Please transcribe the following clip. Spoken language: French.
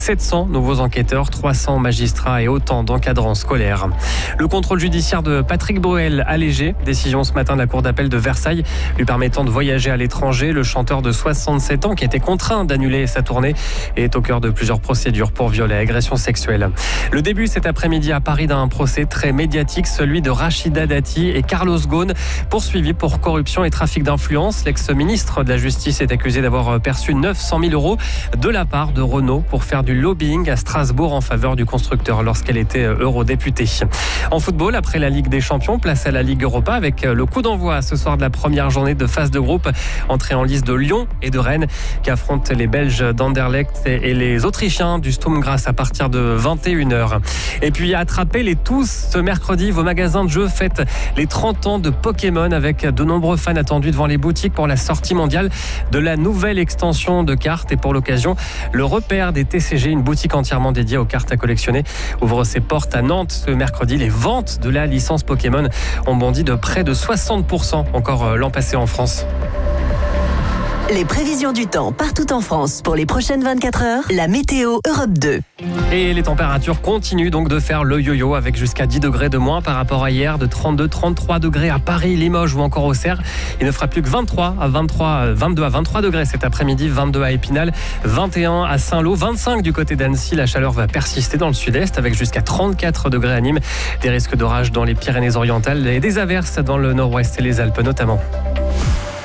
700 nouveaux enquêteurs, 300 magistrats et autant d'encadrants scolaires. Le contrôle judiciaire de Patrick Bruel allégé. Décision ce matin de la Cour d'appel de Versailles lui permettant de voyager à l'étranger. Le chanteur de 67 ans qui était contraint d'annuler sa tournée est au cœur de plusieurs procédures pour viol et agression sexuelle. Le début cet après-midi à Paris d'un procès très médiatique, celui de Rachida Dati et Carlos Ghosn, poursuivis pour corruption et trafic d'influence. L'ex-ministre de la Justice est accusé d'avoir perçu 900 000 euros de la part de Renault pour faire du lobbying à Strasbourg en faveur du constructeur lorsqu'elle était eurodéputée. En football, après la Ligue des Champions, place à la Ligue Europa avec le coup d'envoi ce soir de la première journée de phase de groupe. Entrée en lice de Lyon et de Rennes qui affrontent les Belges d'Anderlecht et les Autrichiens du Sturm Graz à partir de 21h. Et puis attrapez-les tous ce mercredi. Vos magasins de jeux fêtent les 30 ans de Pokémon avec de nombreux fans attendus devant les boutiques pour la sortie mondiale de la nouvelle extension de cartes. Et pour l'occasion, le repère des TCG, une boutique entièrement dédiée aux cartes à collectionner, ouvre ses portes à Nantes ce mercredi. Les ventes de la licence Pokémon ont bondi de près de 60% encore l'an passé en France. Les prévisions du temps partout en France pour les prochaines 24 heures, la météo Europe 2. Et les températures continuent donc de faire le yo-yo avec jusqu'à 10 degrés de moins par rapport à hier, de 32-33 degrés à Paris, Limoges ou encore Auxerre. Il ne fera plus que 22 à 23 degrés cet après-midi, 22 à Épinal, 21 à Saint-Lô, 25 du côté d'Annecy. La chaleur va persister dans le sud-est avec jusqu'à 34 degrés à Nîmes. Des risques d'orage dans les Pyrénées-Orientales et des averses dans le nord-ouest et les Alpes notamment.